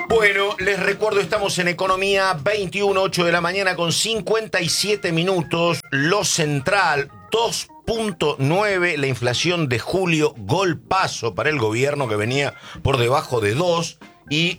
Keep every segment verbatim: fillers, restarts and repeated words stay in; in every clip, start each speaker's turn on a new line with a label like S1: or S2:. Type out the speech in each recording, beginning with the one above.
S1: Bueno, les recuerdo, estamos en Economía, veintiuno, ocho de la mañana con cincuenta y siete minutos. Lo central, dos punto nueve, la inflación de julio, golpazo para el gobierno que venía por debajo de dos. Y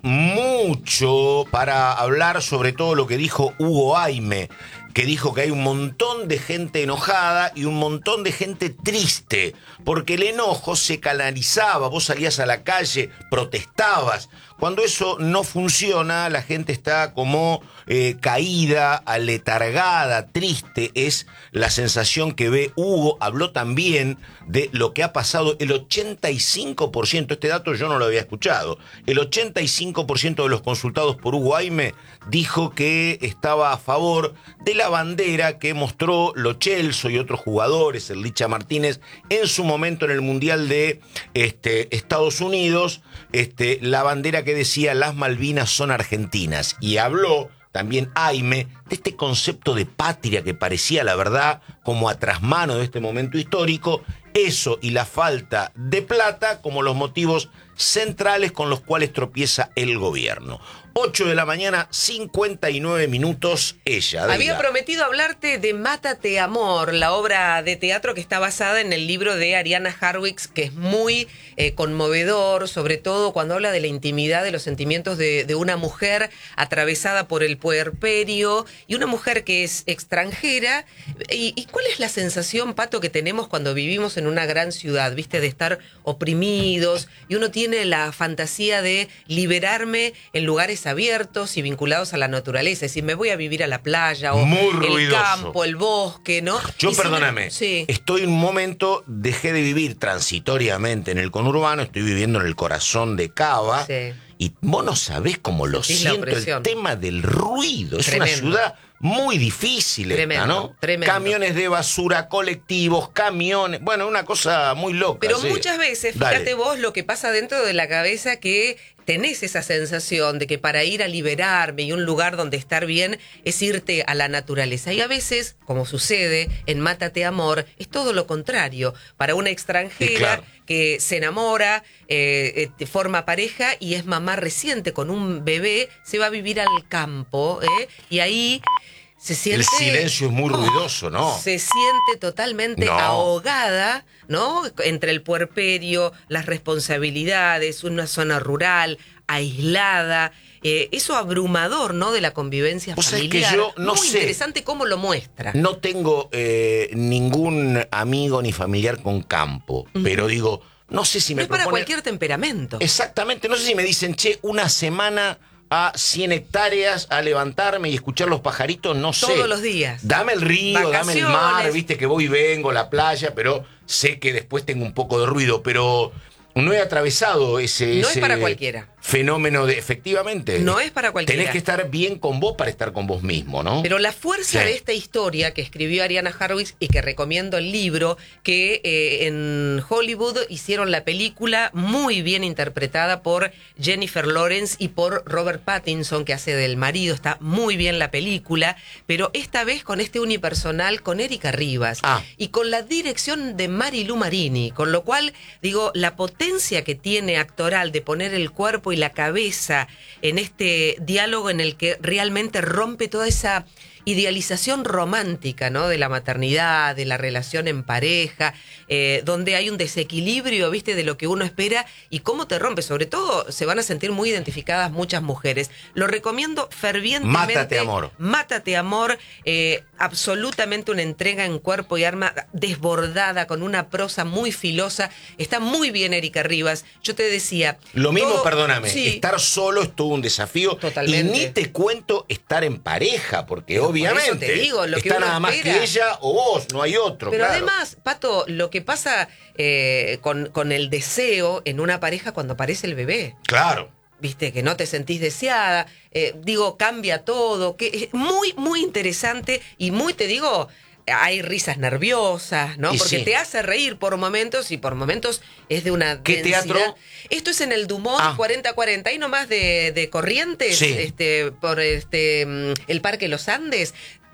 S1: mucho para hablar sobre todo lo que dijo Hugo Aime, que dijo que hay un montón de gente enojada y un montón de gente triste, porque el enojo se canalizaba, vos salías a la calle, protestabas. Cuando eso no funciona, la gente está como eh, caída, aletargada, triste, es la sensación que ve Hugo. Habló también de lo que ha pasado, el ochenta y cinco por ciento, este dato yo no lo había escuchado, el ochenta y cinco por ciento de los consultados por Hugo Aime dijo que estaba a favor de la bandera que mostró Lo Celso y otros jugadores, el Licha Martínez, en su momento en el Mundial de este, Estados Unidos, este, la bandera que decía las Malvinas son argentinas. Y habló también Aime de este concepto de patria que parecía, la verdad, como a trasmano de este momento histórico, eso y la falta de plata como los motivos centrales con los cuales tropieza el gobierno. ocho de la mañana, cincuenta y nueve minutos, ella. Diga.
S2: Había prometido hablarte de Mátate Amor, la obra de teatro que está basada en el libro de Ariana Harwicz, que es muy eh, conmovedor, sobre todo cuando habla de la intimidad, de los sentimientos de, de una mujer atravesada por el puerperio y una mujer que es extranjera. ¿Y, y cuál es la sensación, Pato, que tenemos cuando vivimos en una gran ciudad, viste, de estar oprimidos y uno tiene la fantasía de liberarme en lugares abiertos y vinculados a la naturaleza? Es decir, me voy a vivir a la playa o
S1: Muy
S2: el campo, el bosque, ¿no?
S1: Yo,
S2: y
S1: perdóname,
S2: si me... sí.
S1: estoy en un momento, dejé de vivir transitoriamente en el conurbano, estoy viviendo en el corazón de Cava,
S2: Sí.
S1: y vos no sabés cómo lo
S2: Sentís la
S1: siento, el
S2: opresión.
S1: tema del ruido, es
S2: Tremendo.
S1: una ciudad muy difícil esta,
S2: Tremendo,
S1: ¿no?
S2: tremendo.
S1: Camiones de basura, colectivos, camiones, bueno, una cosa muy loca.
S2: Pero
S1: sí.
S2: muchas veces,
S1: Dale.
S2: fíjate vos lo que pasa dentro de la cabeza, que tenés esa sensación de que para ir a liberarme y un lugar donde estar bien es irte a la naturaleza. Y a veces, como sucede en Mátate Amor, es todo lo contrario. Para una extranjera
S1: Sí, claro.
S2: que se enamora, eh, eh, forma pareja y es mamá reciente con un bebé, se va a vivir al campo, ¿eh? Y ahí se siente...
S1: El silencio es muy ruidoso, ¿no?
S2: Se siente totalmente
S1: No.
S2: ahogada, ¿no? Entre el puerperio, las responsabilidades, una zona rural, aislada. Eh, eso abrumador, ¿no? De la convivencia
S1: Vos sabés
S2: familiar.
S1: que yo no
S2: Muy
S1: sé.
S2: interesante cómo lo muestra.
S1: No tengo eh, ningún amigo ni familiar con campo,
S2: Ujú.
S1: pero digo, no sé si
S2: No
S1: me
S2: es para
S1: proponen-
S2: cualquier temperamento.
S1: Exactamente, no sé si me dicen, che, una semana a cien hectáreas a levantarme y escuchar los pajaritos, no sé.
S2: Todos los días.
S1: Dame el río, dame el mar,
S2: Vacaciones.
S1: viste que voy y vengo, la playa, pero sé que después tengo un poco de ruido, pero no he atravesado ese,
S2: No es
S1: ese
S2: para cualquiera.
S1: fenómeno de, efectivamente.
S2: No es para cualquiera.
S1: Tenés que estar bien con vos para estar con vos mismo, ¿no?
S2: Pero la fuerza
S1: Sí.
S2: de esta historia que escribió Ariana Harwicz y que recomiendo el libro, que eh, en Hollywood hicieron la película muy bien interpretada por Jennifer Lawrence y por Robert Pattinson, que hace del marido. Está muy bien la película, pero esta vez con este unipersonal, con Erika Rivas
S1: Ah.
S2: y con la dirección de Marilu Marini, con lo cual, digo, la potencia que tiene actoral de poner el cuerpo y la cabeza en este diálogo en el que realmente rompe toda esa idealización romántica, ¿no? De la maternidad, de la relación en pareja, eh, donde hay un desequilibrio, ¿viste? De lo que uno espera y cómo te rompe. Sobre todo se van a sentir muy identificadas muchas mujeres. Lo recomiendo fervientemente.
S1: Mátate Amor.
S2: Mátate Amor, eh, absolutamente una entrega en cuerpo y alma desbordada, con una prosa muy filosa. Está muy bien Erika Rivas. Yo te decía...
S1: Lo mismo,
S2: todo-
S1: perdóname,
S2: Sí.
S1: estar solo es todo un desafío.
S2: Totalmente.
S1: Y ni te cuento estar en pareja, porque
S2: Pero por
S1: obviamente
S2: eso te digo, lo que
S1: está
S2: uno
S1: nada más
S2: espera.
S1: que ella o vos, no hay otro.
S2: Pero
S1: claro.
S2: además, Pato, lo que pasa eh, con, con el deseo en una pareja cuando aparece el bebé,
S1: Claro.
S2: viste, que no te sentís deseada, eh, digo, cambia todo, que es muy, muy interesante y muy, te digo, hay risas nerviosas, ¿no?
S1: Y
S2: Porque
S1: sí.
S2: te hace reír por momentos y por momentos es de una
S1: ¿Qué
S2: densidad.
S1: teatro?
S2: Esto es en el Dumont
S1: Ah.
S2: cuarenta cuarenta, ahí nomás de, de Corrientes,
S1: Sí.
S2: este, por este mm, el Parque Los Andes.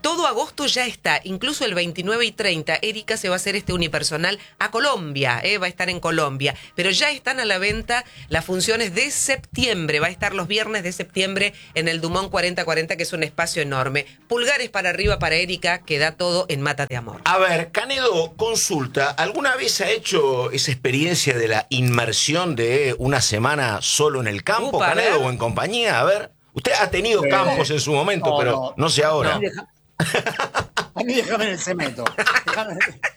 S2: todo agosto ya está, incluso el veintinueve y treinta, Erika se va a hacer este unipersonal a Colombia, eh, va a estar en Colombia, pero ya están a la venta las funciones de septiembre, va a estar los viernes de septiembre en el Dumont cuarenta cuarenta, que es un espacio enorme. Pulgares para arriba para Erika, que da todo en Mátate Amor.
S1: A ver, Canedo, consulta, ¿alguna vez ha hecho esa experiencia de la inmersión de una semana solo en el campo,
S2: Upa,
S1: Canedo,
S2: ¿ver?
S1: o en compañía? A ver, usted ha tenido
S3: Sí.
S1: campos en su momento,
S3: No,
S1: pero
S3: no.
S1: no sé ahora.
S3: A mí, deja- a mí déjame en el cemento. Déjame,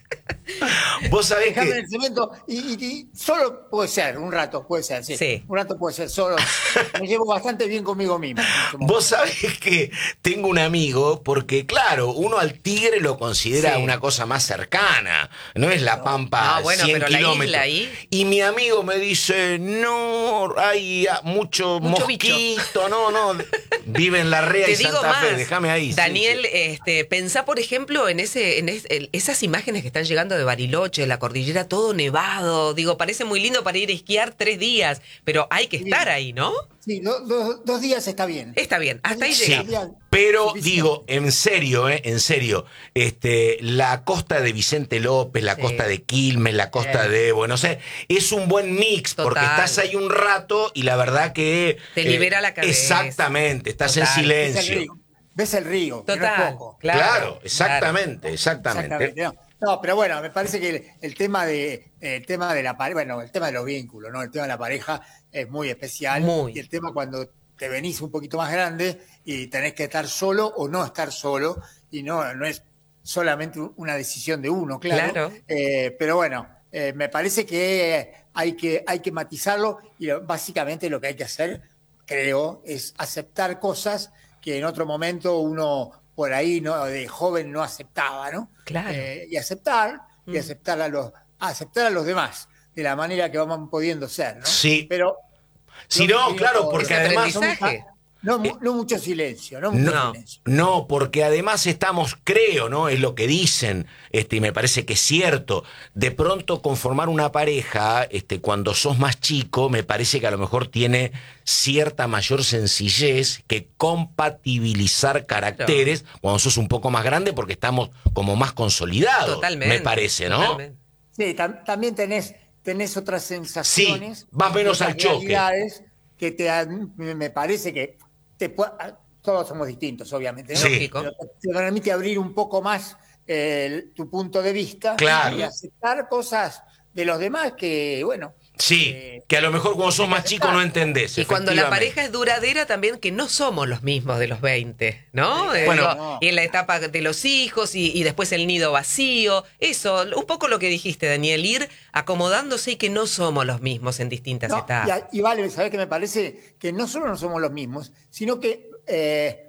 S1: Vos sabés
S3: déjame en
S1: que...
S3: el cemento y, y- y solo puede ser, un rato puede ser, sí.
S2: Sí.
S3: Un rato puede ser solo. Me llevo bastante bien conmigo mismo. en este momento.
S1: Vos sabés que tengo un amigo, porque claro, uno al tigre lo considera
S2: Sí.
S1: una cosa más cercana, no es la Pampa
S2: No, bueno,
S1: cien
S2: pero la
S1: kilómetros.
S2: isla ahí.
S1: Y mi amigo me dice, no, hay ah, mucho,
S2: Mucho
S1: mosquito, no, no, vive en La Rea
S2: Te
S1: y
S2: digo
S1: Santa
S2: más,
S1: Fe, déjame ahí. sí,
S2: Daniel,
S1: sí.
S2: este, pensá, por ejemplo, en ese, en es- el- esas imágenes que están llegando de Bariloche, de la cordillera, todo nevado. Digo, parece muy lindo para ir a esquiar tres días, pero hay que estar ahí, ¿no?
S3: Sí, do- do- dos días está bien.
S2: Está bien, hasta ahí
S3: Sí.
S1: Sí,
S2: llega.
S1: pero
S3: Suficiente.
S1: digo, en serio, eh, en serio, este, la costa de Vicente López, la
S2: Sí.
S1: costa de Quilmes, la costa
S2: Sí.
S1: de Buenos Aires, es un buen mix, porque
S2: Total.
S1: estás ahí un rato y la verdad que...
S2: Te libera la cabeza.
S1: Exactamente, estás
S2: Total.
S1: en
S3: Ves el
S1: silencio.
S3: río, ves el río, que no es
S2: Total.
S3: poco.
S2: Claro,
S1: Claro, exactamente, exactamente.
S3: Exactamente. No, No, pero bueno, me parece que el, el tema de el tema de la pareja, bueno, el tema de los vínculos, ¿no? El tema de la pareja es muy especial.
S2: Muy.
S3: Y el tema cuando te venís un poquito más grande y tenés que estar solo o no estar solo, y no, no es solamente una decisión de uno, claro.
S2: Claro.
S3: Eh, pero bueno, eh, me parece que hay que, hay que matizarlo y lo- básicamente lo que hay que hacer, creo, es aceptar cosas que en otro momento uno por ahí no, de joven no aceptaba, ¿no?
S2: Claro.
S3: Eh, y aceptar, y
S2: Mm.
S3: aceptar a los, aceptar a los demás de la manera que vamos pudiendo ser, ¿no?
S1: Sí.
S3: Pero
S1: Si
S3: lo
S1: no,
S3: que
S1: claro,
S3: digo,
S1: porque
S2: ese
S1: además...
S2: aprendizaje.
S3: no, mu- no mucho silencio, no mucho
S1: No,
S3: silencio.
S1: no, porque además estamos, creo, ¿no? Es lo que dicen, este, y me parece que es cierto. De pronto conformar una pareja, este, cuando sos más chico, me parece que a lo mejor tiene cierta mayor sencillez que compatibilizar caracteres cuando sos un poco más grande, porque estamos como más consolidados.
S2: Totalmente.
S1: Me parece, ¿no?
S2: Totalmente.
S3: Sí, tam- también tenés, tenés otras sensaciones.
S1: Sí, vas menos
S3: y otras
S1: al choque.
S3: realidades que te, han- me me parece que te pue- todos somos distintos, obviamente, ¿no?
S1: Sí.
S2: Lógico.
S3: Pero te permite abrir un poco más eh, tu punto de vista
S1: Claro.
S3: y aceptar cosas de los demás que, bueno.
S1: Sí,
S3: eh,
S1: que a lo mejor cuando sos más chico no entendés.
S2: Y cuando la
S1: efectivamente.
S2: pareja es duradera también, que no somos los mismos de los veinte, ¿no?
S3: Sí,
S2: Eh,
S1: bueno,
S2: digo,
S3: no.
S2: y en la etapa de los hijos y, y después el nido vacío. Eso, un poco lo que dijiste, Daniel, ir acomodándose y que no somos los mismos en distintas
S3: no,
S2: etapas.
S3: y, a- y vale, ¿sabes qué me parece? Que no solo no somos los mismos, sino que eh,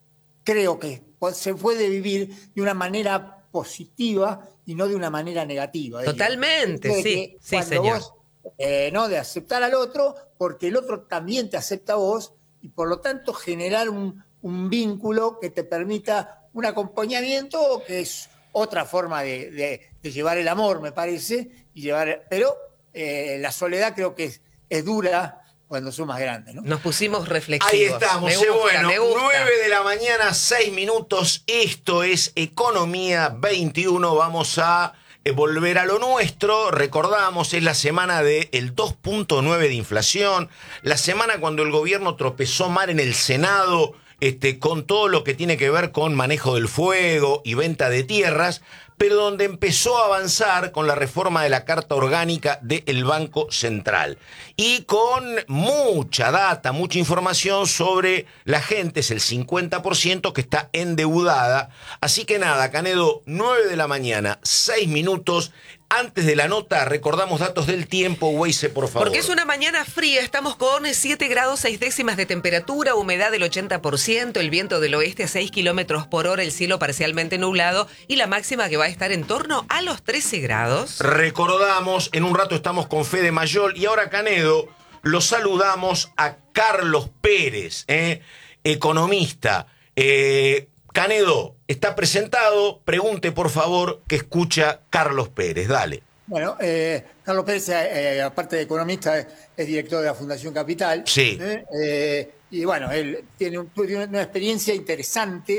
S3: creo que se puede vivir de una manera positiva y no de una manera negativa. digo.
S2: Totalmente,
S3: De
S2: sí,
S3: que
S2: sí,
S3: cuando
S2: señor.
S3: vos, eh, ¿no? De aceptar al otro, porque el otro también te acepta a vos, y por lo tanto generar un, un vínculo que te permita un acompañamiento, que es otra forma de, de- de llevar el amor, me parece, y llevar, pero eh, la soledad creo que es, es dura cuando sos más grande, ¿no?
S2: Nos pusimos reflexivos.
S1: Ahí estamos,
S2: Me
S1: eh,
S2: gusta,
S1: bueno,
S2: me gusta.
S1: nueve de la mañana, seis minutos, esto es Economía veintiuno, vamos a eh, volver a lo nuestro, recordamos, es la semana del dos punto nueve de inflación, la semana cuando el gobierno tropezó mal en el Senado, este, con todo lo que tiene que ver con manejo del fuego y venta de tierras, pero donde empezó a avanzar con la reforma de la Carta Orgánica del Banco Central. Y con mucha data, mucha información sobre la gente, es el cincuenta por ciento que está endeudada. Así que nada, Canedo, nueve de la mañana, seis minutos. Antes de la nota, recordamos datos del tiempo, Weise, por favor.
S2: Porque es una mañana fría, estamos con siete grados seis décimas de temperatura, humedad del ochenta por ciento, el viento del oeste a seis kilómetros por hora, el cielo parcialmente nublado y la máxima que va a estar en torno a los trece grados.
S1: Recordamos, en un rato estamos con Fede Mayol y ahora, Canedo, lo saludamos a Carlos Pérez, ¿eh? economista. Eh, Canedo, está presentado, pregunte por favor que escucha Carlos Pérez, dale.
S3: Bueno, eh, Carlos Pérez, eh, aparte de economista, es, es director de la Fundación Capital.
S1: Sí.
S3: ¿eh? Eh, y bueno, él tiene, un- tiene una experiencia interesante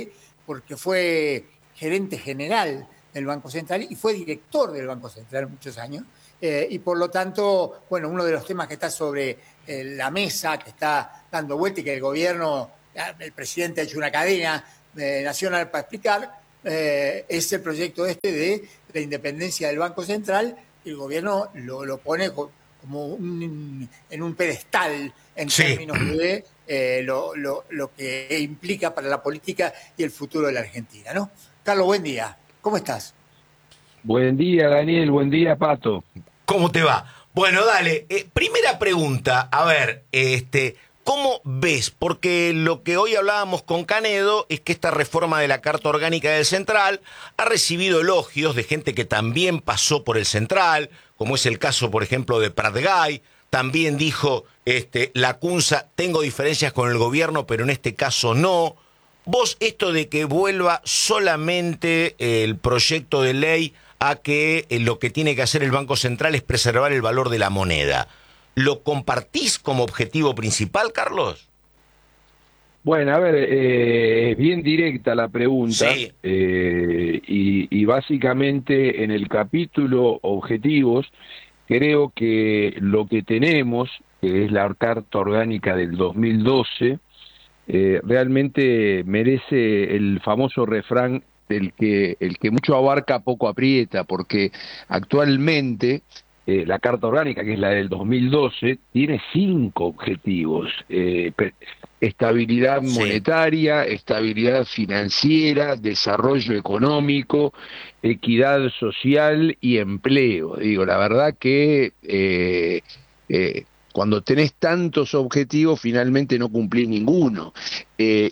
S3: porque fue gerente general del Banco Central y fue director del Banco Central muchos años. Eh, y por lo tanto, bueno, uno de los temas que está sobre eh, la mesa, que está dando vuelta y que el gobierno, el presidente ha hecho una cadena eh, nacional para explicar, eh, es el proyecto este de la independencia del Banco Central. El gobierno lo, lo pone como un, en un pedestal en sí. términos de eh, lo, lo, lo que implica para la política y el futuro de la Argentina, ¿no? Carlos, buen día. ¿Cómo estás?
S4: Buen día, Daniel. Buen día, Pato.
S1: ¿Cómo te va? Bueno, dale. Eh, primera pregunta. A ver, este, ¿cómo ves? Porque lo que hoy hablábamos con Canedo es que esta reforma de la Carta Orgánica del Central ha recibido elogios de gente que también pasó por el Central, como es el caso, por ejemplo, de Pratgay. También dijo este, Lacunza, tengo diferencias con el gobierno, pero en este caso no. Vos, esto de que vuelva solamente el proyecto de ley a que lo que tiene que hacer el Banco Central es preservar el valor de la moneda, ¿lo compartís como objetivo principal, Carlos?
S4: Bueno, a ver, eh, es bien directa la pregunta, sí. eh, y, y básicamente en el capítulo objetivos creo que lo que tenemos, que es la Carta Orgánica del dos mil doce, eh, realmente merece el famoso refrán del que el que mucho abarca poco aprieta, porque actualmente eh, la Carta Orgánica, que es la del dos mil doce, tiene cinco objetivos: eh, estabilidad monetaria, sí. estabilidad financiera, desarrollo económico, equidad social y empleo. Digo, la verdad que eh, eh, cuando tenés tantos objetivos, finalmente no cumplís ninguno. Eh,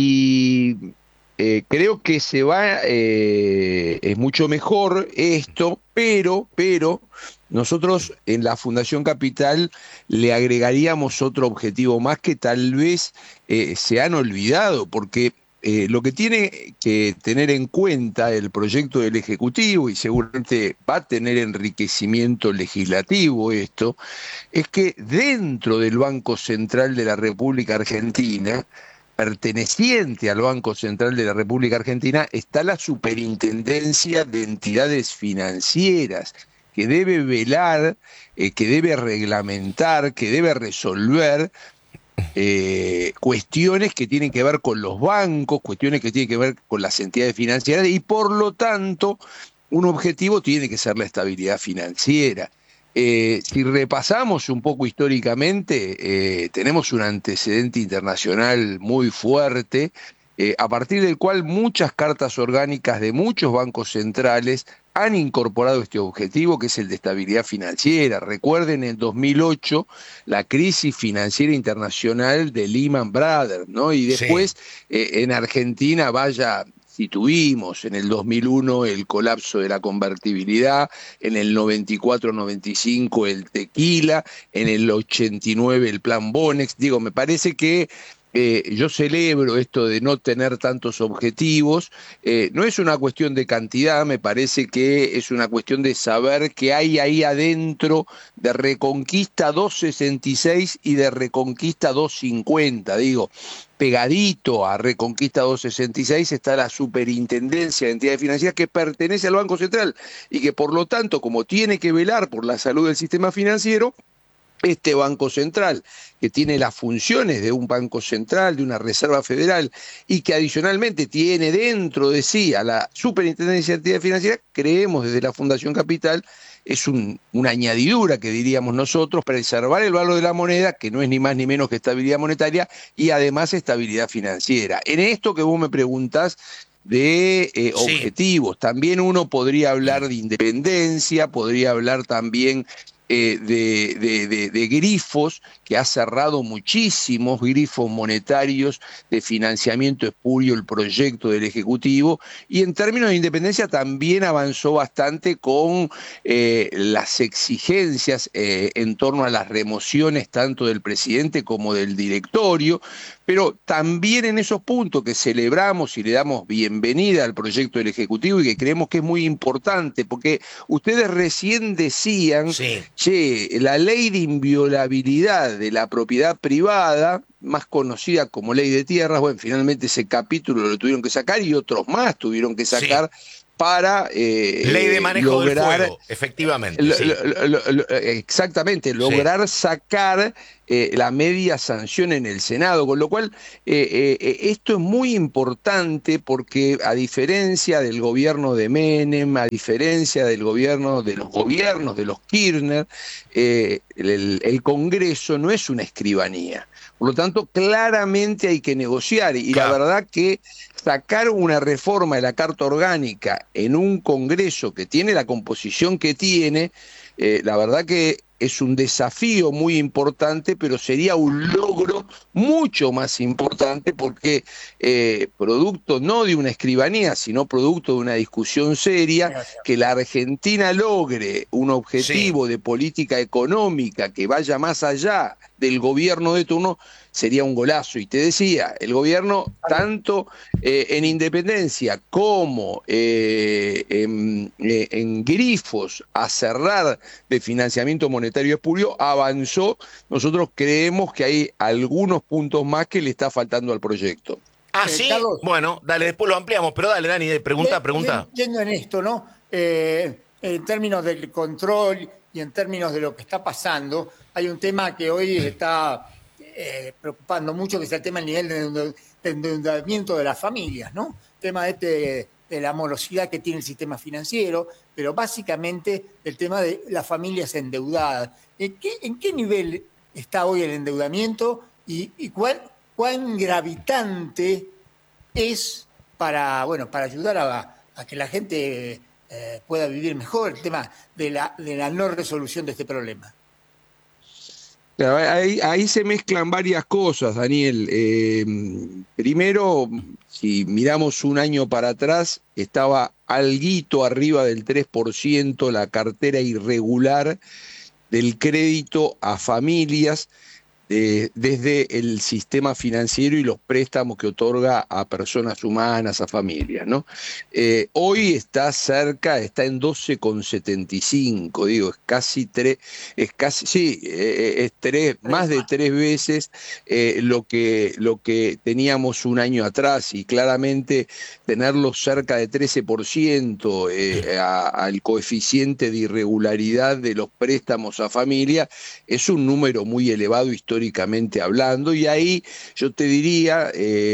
S4: y Eh, creo que se va, eh, es mucho mejor esto, pero, pero nosotros en la Fundación Capital le agregaríamos otro objetivo más que tal vez eh, se han olvidado, porque eh, lo que tiene que tener en cuenta el proyecto del Ejecutivo, y seguramente va a tener enriquecimiento legislativo esto, es que dentro del Banco Central de la República Argentina, perteneciente al Banco Central de la República Argentina, está la Superintendencia de Entidades Financieras, que debe velar, eh, que debe reglamentar, que debe resolver eh, cuestiones que tienen que ver con los bancos, cuestiones que tienen que ver con las entidades financieras, y por lo tanto un objetivo tiene que ser la estabilidad financiera. Eh, si repasamos un poco históricamente, eh, tenemos un antecedente internacional muy fuerte, eh, a partir del cual muchas cartas orgánicas de muchos bancos centrales han incorporado este objetivo, que es el de estabilidad financiera. Recuerden en dos mil ocho la crisis financiera internacional de Lehman Brothers, ¿no? Y después sí. eh, en Argentina, vaya... Si tuvimos en el dos mil uno el colapso de la convertibilidad, en el noventa y cuatro noventa y cinco el tequila, en el ochenta y nueve el plan Bonex. Digo, me parece que eh, yo celebro esto de no tener tantos objetivos. Eh, no es una cuestión de cantidad, me parece que es una cuestión de saber qué hay ahí adentro de Reconquista doscientos sesenta y seis y de Reconquista doscientos cincuenta. Digo, pegadito a Reconquista doscientos sesenta y seis está la Superintendencia de Entidades Financieras, que pertenece al Banco Central y que por lo tanto, como tiene que velar por la salud del sistema financiero, este Banco Central, que tiene las funciones de un Banco Central, de una Reserva Federal, y que adicionalmente tiene dentro de sí a la Superintendencia de Entidades Financieras, creemos desde la Fundación Capital, es un, una añadidura que diríamos nosotros, preservar el valor de la moneda, que no es ni más ni menos que estabilidad monetaria, y además estabilidad financiera. En esto que vos me preguntás de eh, sí. objetivos, también uno podría hablar de independencia, podría hablar también Eh, de, de, de, de grifos, que ha cerrado muchísimos grifos monetarios de financiamiento espurio el proyecto del Ejecutivo, y en términos de independencia también avanzó bastante con eh, las exigencias eh, en torno a las remociones tanto del presidente como del directorio, pero también en esos puntos que celebramos y le damos bienvenida al proyecto del Ejecutivo y que creemos que es muy importante, porque ustedes recién decían,
S1: sí.
S4: che, la ley de inviolabilidad de la propiedad privada, más conocida como ley de tierras, bueno, finalmente ese capítulo lo tuvieron que sacar y otros más tuvieron que sacar. Sí. Para eh,
S1: ley de manejo
S4: lograr,
S1: del fuego, efectivamente.
S4: Lo,
S1: sí.
S4: lo, lo, lo, exactamente, lograr sí. sacar eh, la media sanción en el Senado, con lo cual eh, eh, esto es muy importante porque a diferencia del gobierno de Menem, a diferencia del gobierno de los gobiernos de los Kirchner, eh, el, el Congreso no es una escribanía. Por lo tanto, claramente hay que negociar y claro. la verdad que sacar una reforma de la Carta Orgánica en un Congreso que tiene la composición que tiene, eh, la verdad que es un desafío muy importante, pero sería un logro mucho más importante porque eh, producto no de una escribanía, sino producto de una discusión seria, que la Argentina logre un objetivo sí. de política económica que vaya más allá del gobierno de turno, sería un golazo. Y te decía, el gobierno, tanto eh, en independencia como eh, en, eh, en grifos a cerrar de financiamiento monetario espurio, avanzó. Nosotros creemos que hay algunos puntos más que le está faltando al proyecto.
S1: Ah, sí. Carlos, bueno, dale, después lo ampliamos, pero dale, Dani, pregunta, pregunta.
S3: Yendo en esto, ¿no? Eh, en términos del control y en términos de lo que está pasando, hay un tema que hoy está eh, preocupando mucho, que es el tema del nivel de endeudamiento de las familias, ¿no? El tema este de la morosidad que tiene el sistema financiero, pero básicamente el tema de las familias endeudadas. ¿En qué, en qué nivel está hoy el endeudamiento y, y cuál, cuán gravitante es para, bueno, para ayudar a, a que la gente eh, pueda vivir mejor, el tema de la, de la no resolución de este problema?
S4: Claro, ahí, ahí se mezclan varias cosas, Daniel. Eh, primero, si miramos un año para atrás, estaba alguito arriba del tres por ciento la cartera irregular del crédito a familias eh, desde el sistema financiero y los préstamos que otorga a personas humanas, a familias, ¿no? Eh, hoy está cerca, está en doce coma setenta y cinco, digo, es casi tres, es casi, sí, eh, es tres, más de tres veces eh, lo que, lo que teníamos un año atrás, y claramente tenerlo cerca de trece por ciento eh, a, al coeficiente de irregularidad de los préstamos a familia es un número muy elevado históricamente históricamente hablando, y ahí yo te diría,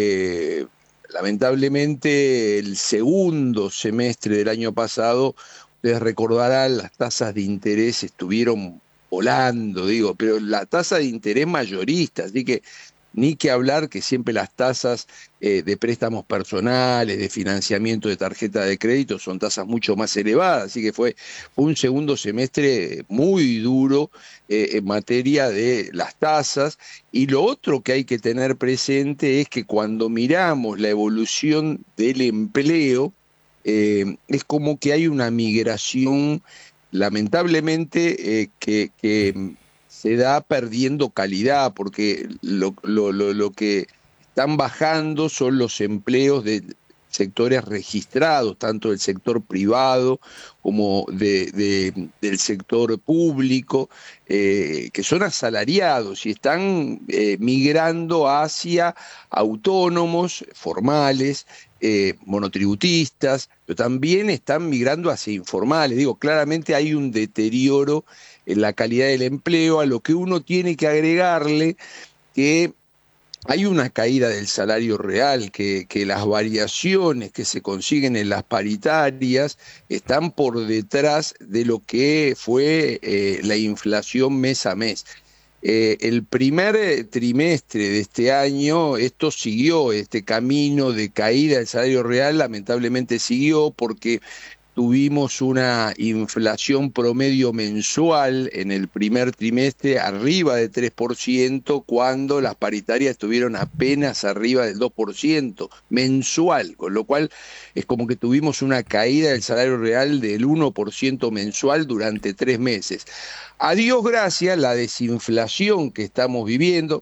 S4: eh, lamentablemente el segundo semestre del año pasado, ustedes recordarán, las tasas de interés estuvieron volando, digo, pero la tasa de interés mayorista, así que ni que hablar que siempre las tasas eh, de préstamos personales, de financiamiento de tarjeta de crédito son tasas mucho más elevadas, así que fue, fue un segundo semestre muy duro eh, en materia de las tasas. Y lo otro que hay que tener presente es que cuando miramos la evolución del empleo, eh, es como que hay una migración, lamentablemente, eh, que... que se da perdiendo calidad, porque lo, lo, lo, lo que están bajando son los empleos de sectores registrados, tanto del sector privado como de, de, del sector público, eh, que son asalariados y están eh, migrando hacia autónomos formales, eh, monotributistas, pero también están migrando hacia informales. Digo, claramente hay un deterioro en la calidad del empleo, a lo que uno tiene que agregarle que hay una caída del salario real, que, que las variaciones que se consiguen en las paritarias están por detrás de lo que fue eh, la inflación mes a mes. Eh, el primer trimestre de este año, esto siguió, este camino de caída del salario real lamentablemente siguió, porque tuvimos una inflación promedio mensual en el primer trimestre arriba de tres por ciento, cuando las paritarias estuvieron apenas arriba del dos por ciento mensual, con lo cual es como que tuvimos una caída del salario real del uno por ciento mensual durante tres meses. A Dios gracias, la desinflación que estamos viviendo,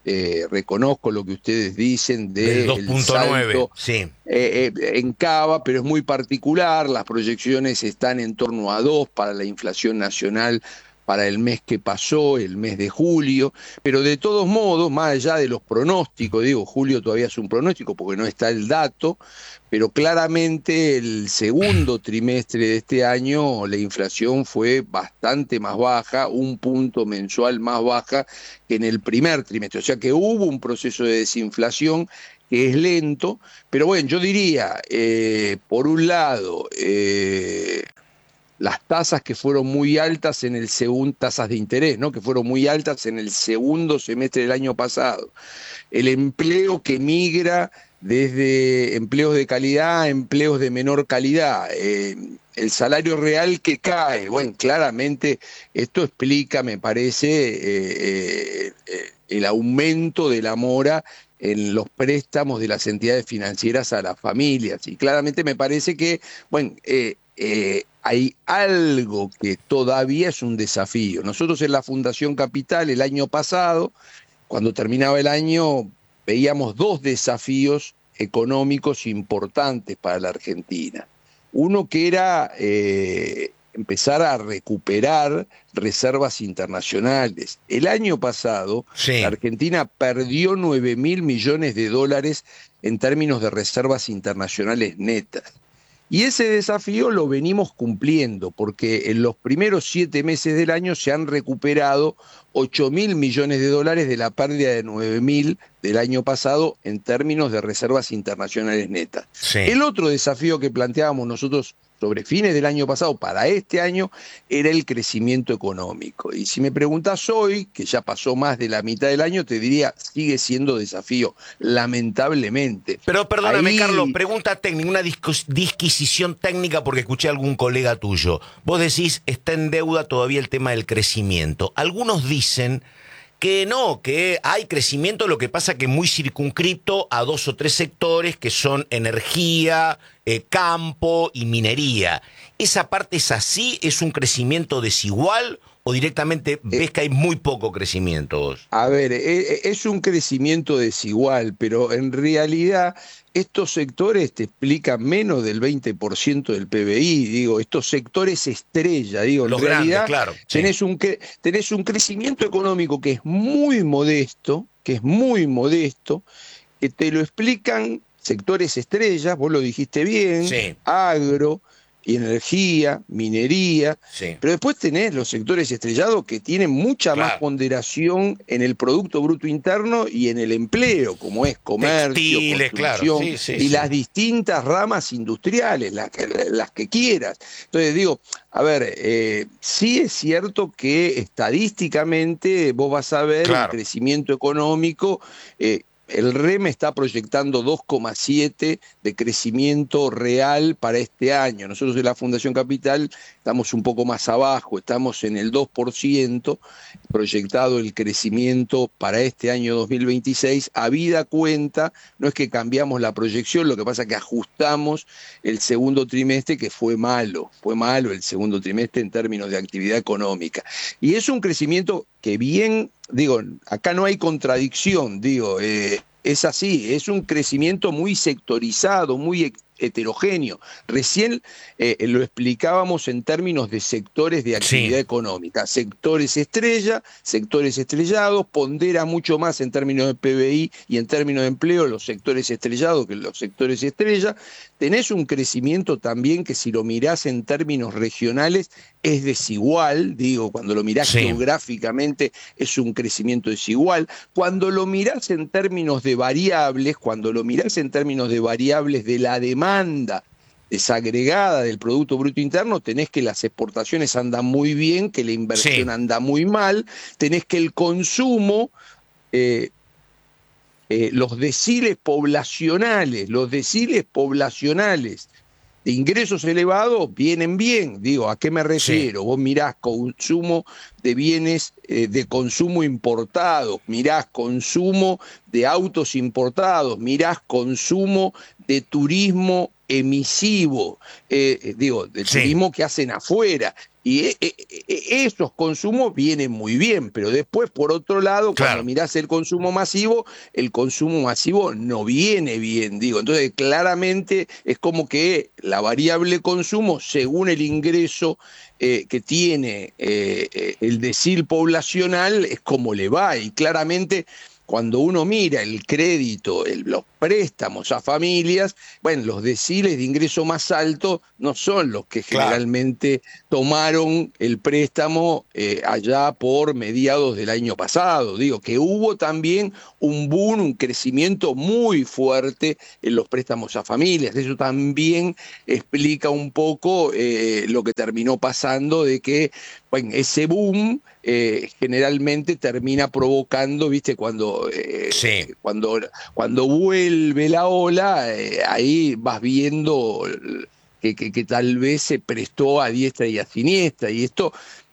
S4: eh, reconozco lo que ustedes dicen de
S1: dos punto nueve, sí.
S4: Eh, eh, en Cava, pero es muy particular, las proyecciones están en torno a dos para la inflación nacional para el mes que pasó, el mes de julio, pero de todos modos, más allá de los pronósticos, digo, julio todavía es un pronóstico porque no está el dato, pero claramente el segundo trimestre de este año la inflación fue bastante más baja, un punto mensual más baja que en el primer trimestre, o sea que hubo un proceso de desinflación que es lento, pero bueno, yo diría, eh, por un lado, eh, las tasas que fueron muy altas en el segundo, tasas de interés, ¿no? Que fueron muy altas en el segundo semestre del año pasado. El empleo que migra desde empleos de calidad a empleos de menor calidad. Eh, el salario real que cae. Bueno, claramente esto explica, me parece, eh, eh, el aumento de la mora en los préstamos de las entidades financieras a las familias. Y claramente me parece que, bueno, eh, eh, hay algo que todavía es un desafío. Nosotros en la Fundación Capital el año pasado, cuando terminaba el año, veíamos dos desafíos económicos importantes para la Argentina. Uno que era eh, empezar a recuperar reservas internacionales. El año pasado, sí, la Argentina perdió nueve mil millones de dólares en términos de reservas internacionales netas. Y ese desafío lo venimos cumpliendo, porque en los primeros siete meses del año se han recuperado ocho mil millones de dólares de la pérdida de nueve mil del año pasado en términos de reservas internacionales netas. Sí. El otro desafío que planteábamos nosotros sobre fines del año pasado para este año era el crecimiento económico. Y si me preguntás hoy, que ya pasó más de la mitad del año, te diría, sigue siendo desafío, lamentablemente.
S1: Pero perdóname,
S4: Ahí...
S1: Carlos, pregunta técnica, una disquisición técnica porque escuché a algún colega tuyo. Vos decís, está en deuda todavía el tema del crecimiento. Algunos dicen que no, que hay crecimiento, lo que pasa que muy circunscripto a dos o tres sectores que son energía, eh, campo y minería. ¿Esa parte es así? ¿Es un crecimiento desigual o directamente ves que hay muy poco crecimiento?
S4: A ver, es un crecimiento desigual, pero en realidad estos sectores te explican menos del veinte por ciento del P B I, digo, estos sectores estrella, digo,
S1: Los
S4: en realidad
S1: grandes, claro,
S4: tenés,
S1: sí.
S4: un, tenés un crecimiento económico que es muy modesto, que es muy modesto, que te lo explican sectores estrellas, vos lo dijiste bien,
S1: sí.
S4: agro, y energía, minería,
S1: sí.
S4: pero después tenés los sectores estrellados que tienen mucha
S1: claro.
S4: más ponderación en el Producto Bruto Interno y en el empleo, como es comercio,
S1: textiles,
S4: construcción,
S1: claro. sí, sí,
S4: y
S1: sí.
S4: las distintas ramas industriales, las que, las que quieras. Entonces digo, a ver, eh, sí es cierto que estadísticamente vos vas a ver
S1: claro.
S4: el crecimiento económico. eh, El R E M está proyectando dos coma siete de crecimiento real para este año. Nosotros en la Fundación Capital estamos un poco más abajo, estamos en el dos por ciento proyectado el crecimiento para este año dos mil veintiséis. Habida cuenta, no es que cambiamos la proyección, lo que pasa es que ajustamos el segundo trimestre, que fue malo, fue malo el segundo trimestre en términos de actividad económica. Y es un crecimiento que bien, digo, acá no hay contradicción, digo, eh, es así, es un crecimiento muy sectorizado, muy heterogéneo. Recién eh, lo explicábamos en términos de sectores de actividad
S1: sí.
S4: económica. Sectores estrella, sectores estrellados, pondera mucho más en términos de P B I y en términos de empleo los sectores estrellados que los sectores estrella. Tenés un crecimiento también que si lo mirás en términos regionales es desigual, digo, cuando lo mirás sí. geográficamente es un crecimiento desigual. Cuando lo mirás en términos de variables, cuando lo mirás en términos de variables de la demanda desagregada del Producto Bruto Interno, tenés que las exportaciones andan muy bien, que la inversión sí. anda muy mal, tenés que el consumo, eh, eh, los deciles poblacionales, los deciles poblacionales de ingresos elevados vienen bien. Digo, ¿a qué me refiero? Sí. Vos mirás consumo de bienes eh, de consumo importados, mirás consumo de autos importados, mirás consumo de turismo emisivo, eh, digo, de sí. turismo que hacen afuera. Y e, e, esos consumos vienen muy bien, pero después, por otro lado,
S1: claro,
S4: cuando mirás el consumo masivo, el consumo masivo no viene bien, digo. Entonces, claramente es como que la variable consumo, según el ingreso eh, que tiene eh, el decil poblacional, es como le va. Y claramente, cuando uno mira el crédito, el, los préstamos a familias, bueno, los deciles de ingreso más alto no son los que
S1: claro,
S4: generalmente tomaron el préstamo eh, allá por mediados del año pasado. Digo, que hubo también un boom, un crecimiento muy fuerte en los préstamos a familias. Eso también explica un poco eh, lo que terminó pasando, de que, bueno, ese boom eh, generalmente termina provocando, viste, cuando, eh,
S1: sí,
S4: cuando, cuando vuelve la ola, eh, ahí vas viendo que, que, que tal vez se prestó a diestra y a siniestra, y esto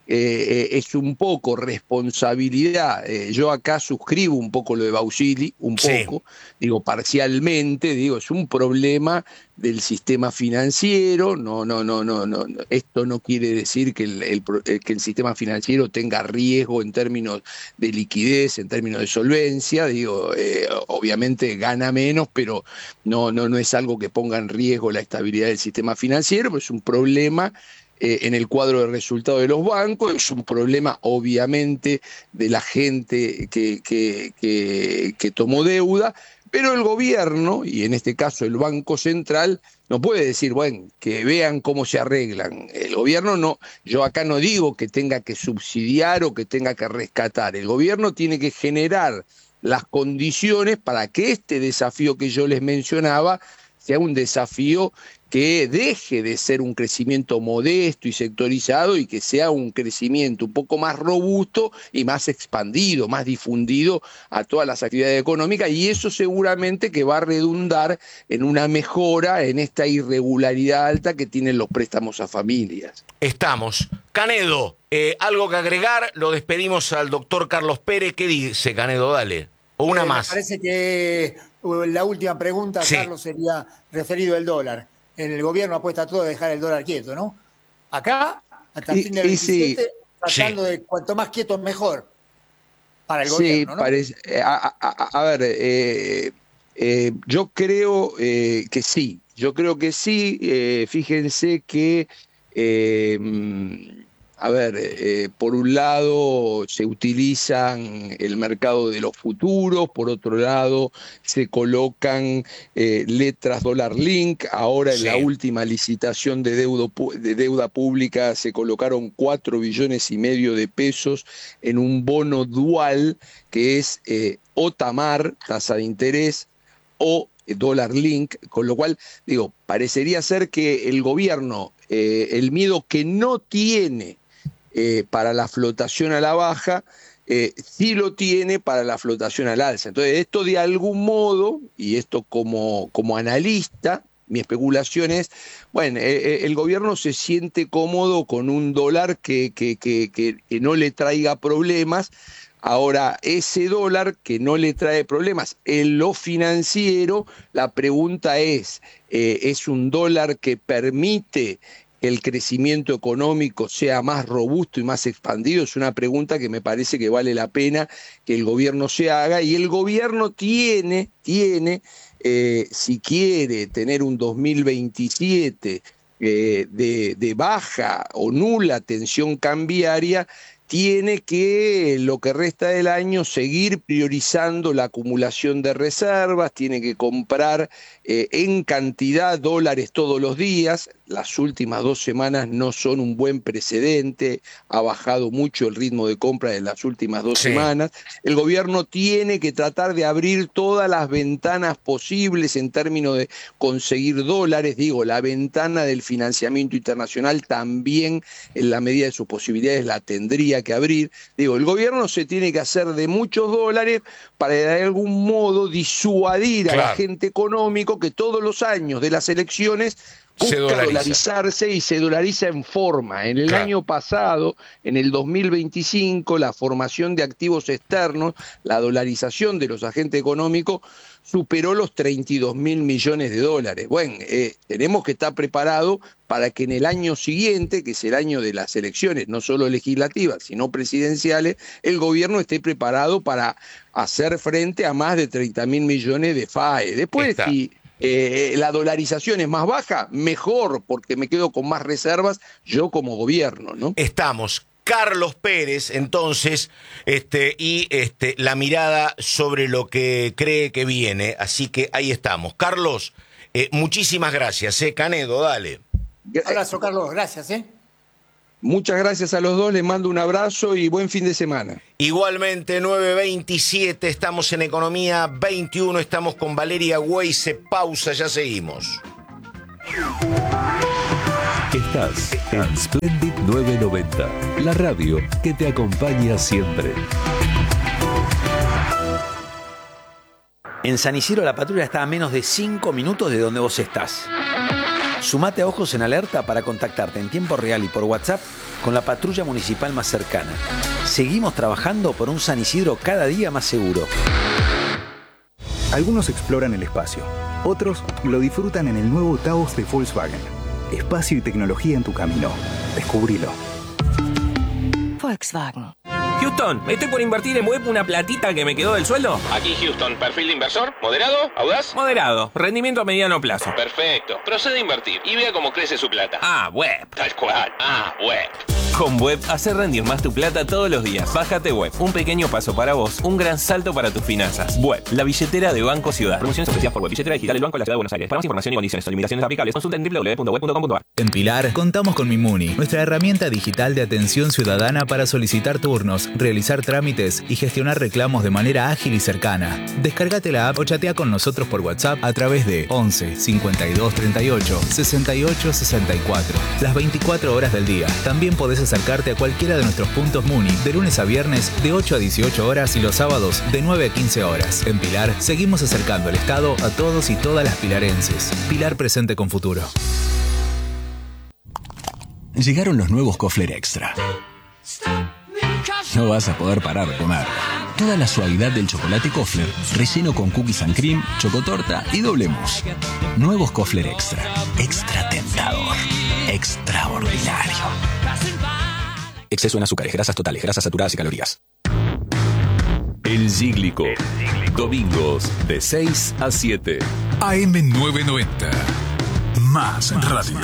S4: eh, es un poco responsabilidad. Eh, yo acá suscribo un poco lo de Bausili, un
S1: sí.
S4: poco, digo parcialmente, digo, es un problema del sistema financiero. No, no, no, no, no. Esto no quiere decir que el, el, que el sistema financiero tenga riesgo en términos de liquidez, en términos de solvencia. Digo, eh, obviamente gana menos, pero no, no, no es algo que ponga en riesgo la estabilidad del sistema financiero, pero es un problema Eh, en el cuadro de resultados de los bancos, es un problema obviamente de la gente que, que, que, que tomó deuda, pero el gobierno, y en este caso el Banco Central, no puede decir, bueno, que vean cómo se arreglan. El gobierno no, yo acá no digo que tenga que subsidiar o que tenga que rescatar, el gobierno tiene que generar las condiciones para que este desafío que yo les mencionaba sea un desafío que deje de ser un crecimiento modesto y sectorizado y que sea un crecimiento un poco más robusto y más expandido, más difundido a todas las actividades económicas, y eso seguramente que va a redundar en una mejora en esta irregularidad alta que tienen los préstamos a familias.
S1: Estamos. Canedo, eh, algo que agregar, lo despedimos al doctor Carlos Pérez. ¿Qué dice, Canedo? Dale. O una
S3: Eh,
S1: más.
S3: Me parece que uh, la última pregunta,
S1: Sí.
S3: Carlos, sería referido al dólar. En el gobierno apuesta todo a dejar el dólar quieto, ¿no? Acá, hasta el
S4: Y-
S3: fin del
S4: y sí.
S3: veintisiete, tratando
S1: Sí.
S3: de cuanto más quieto mejor para el
S4: Sí,
S3: gobierno, ¿no?
S4: parece, eh, a, a- a ver, eh, eh, yo creo eh, que sí, yo creo que sí. Eh, fíjense que, eh, mm, a ver, eh, por un lado se utilizan el mercado de los futuros, por otro lado se colocan eh, letras dólar link. Ahora en
S1: Sí.
S4: la última licitación de, deudo, pu- de deuda pública se colocaron cuatro billones y medio de pesos en un bono dual que es eh, o TAMAR, tasa de interés, o eh, dólar link, con lo cual, digo, parecería ser que el gobierno, eh, el miedo que no tiene eh, para la flotación a la baja, eh, sí lo tiene para la flotación al alza. Entonces, esto de algún modo, y esto como, como analista, mi especulación es, bueno, eh, el gobierno se siente cómodo con un dólar que, que, que, que, que no le traiga problemas. Ahora, ese dólar que no le trae problemas en lo financiero, la pregunta es, eh, ¿es un dólar que permite que el crecimiento económico sea más robusto y más expandido? Es una pregunta que me parece que vale la pena que el gobierno se haga, y el gobierno tiene, tiene, eh, si quiere tener un dos mil veintisiete eh, de, de baja o nula tensión cambiaria, tiene que, lo que resta del año, seguir priorizando la acumulación de reservas, tiene que comprar eh, en cantidad dólares todos los días. Las últimas dos semanas no son un buen precedente, ha bajado mucho el ritmo de compra de las últimas dos
S1: Sí.
S4: semanas. El gobierno tiene que tratar de abrir todas las ventanas posibles en términos de conseguir dólares. Digo, la ventana del financiamiento internacional también, en la medida de sus posibilidades, la tendría que abrir. Digo, el gobierno se tiene que hacer de muchos dólares para de algún modo disuadir a
S1: Claro.
S4: la agente económico que todos los años de las elecciones busca dolariza. dolarizarse y se dolariza en forma. En el claro. año pasado, en el dos mil veinticinco, la formación de activos externos, la dolarización de los agentes económicos, superó los treinta y dos mil millones de dólares. Bueno, eh, tenemos que estar preparados para que en el año siguiente, que es el año de las elecciones, no solo legislativas, sino presidenciales, el gobierno esté preparado para hacer frente a más de treinta mil millones de F A E. Después, Está. si eh, la dolarización es más baja, mejor, porque me quedo con más reservas yo como gobierno, ¿no?
S1: Estamos. Carlos Pérez, entonces, este, y este, la mirada sobre lo que cree que viene. Así que ahí estamos. Carlos, eh, muchísimas gracias. Eh. Canedo, dale.
S3: Abrazo, Carlos. Gracias. ¿eh?
S4: Muchas gracias a los dos. Les mando un abrazo y buen fin de semana.
S1: Igualmente, nueve veintisiete, estamos en Economía veintiuno. Estamos con Valeria Weise. Pausa, ya seguimos.
S5: Estás en Splendid novecientos noventa, la radio que te acompaña siempre.
S6: En San Isidro la patrulla está a menos de cinco minutos de donde vos estás. Sumate a Ojos en Alerta para contactarte en tiempo real y por WhatsApp con la patrulla municipal más cercana. Seguimos trabajando por un San Isidro cada día más seguro.
S7: Algunos exploran el espacio, otros lo disfrutan en el nuevo Taos de Volkswagen. Espacio y tecnología en tu camino. Descubrilo.
S8: Volkswagen.
S9: Houston, estoy por invertir en web una platita que me quedó del sueldo.
S10: Aquí Houston, perfil de inversor, moderado, audaz.
S9: Moderado, rendimiento a mediano plazo.
S10: Perfecto, procede a invertir y vea cómo crece su plata.
S9: Ah, web.
S10: Tal cual, ah, web.
S9: Con Web, hace rendir más tu plata todos los días. Bájate Web, un pequeño paso para vos, un gran salto para tus finanzas. Web, la billetera de Banco Ciudad. Promociones ofrecidas por Web, billetera digital del Banco de la Ciudad de Buenos Aires. Para más información y condiciones o limitaciones aplicables, consulta en doble u doble u doble u punto web punto com punto a r.
S11: En Pilar, contamos con Mimuni, nuestra herramienta digital de atención ciudadana para solicitar turnos, realizar trámites y gestionar reclamos de manera ágil y cercana. Descárgate la app o chatea con nosotros por WhatsApp a través de once cincuenta y dos treinta y ocho sesenta y ocho sesenta y cuatro. Las veinticuatro horas del día. También podés acercarte a cualquiera de nuestros puntos Muni de lunes a viernes de ocho a dieciocho horas y los sábados de nueve a quince horas. En Pilar, seguimos acercando el Estado a todos y todas las pilarenses. Pilar presente con futuro.
S12: Llegaron los nuevos Kofler Extra. No vas a poder parar de comer. Toda la suavidad del chocolate Kofler, relleno con cookies and cream, chocotorta y doble mousse. Nuevos Kofler Extra. Extra tentador. Extraordinario. Exceso en azúcares, grasas totales, grasas saturadas y calorías.
S5: El Cíclico. Domingos de seis a siete.
S13: A M novecientos noventa. Más radio.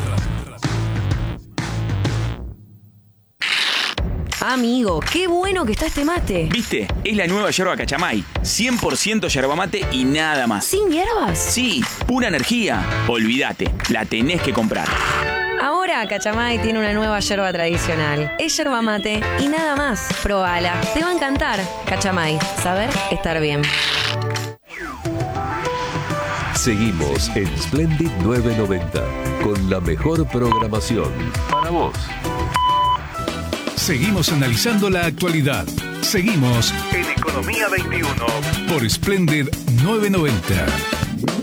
S8: Amigo, qué bueno que está este mate.
S14: ¿Viste? Es la nueva yerba Cachamay. cien por ciento yerba mate y nada más.
S8: ¿Sin hierbas?
S14: Sí, pura energía. Olvídate, la tenés que comprar.
S8: Ahora Cachamay tiene una nueva yerba tradicional. Es yerba mate y nada más. Probala, te va a encantar. Cachamay, saber estar bien.
S5: Seguimos en Splendid novecientos noventa con la mejor programación para vos.
S13: Seguimos analizando la actualidad. Seguimos
S15: en Economía veintiuno
S13: por Splendid novecientos noventa.